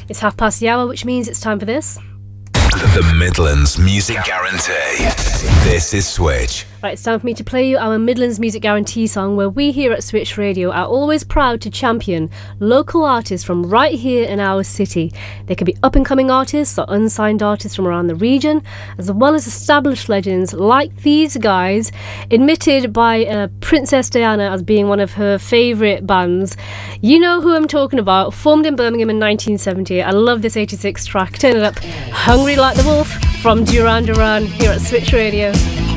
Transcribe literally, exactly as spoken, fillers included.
It's half past the hour, which means it's time for this. The Midlands Music Guarantee. This is Switch. Right, it's time for me to play you our Midlands Music Guarantee song, where we here at Switch Radio are always proud to champion local artists from right here in our city. They could be up-and-coming artists or unsigned artists from around the region, as well as established legends like these guys, admitted by uh, Princess Diana as being one of her favourite bands. You know who I'm talking about. Formed in Birmingham in nineteen seventy. I love this eighty-six track. Turn it up. Hungry Like the Wolf from Duran Duran here at Switch Radio.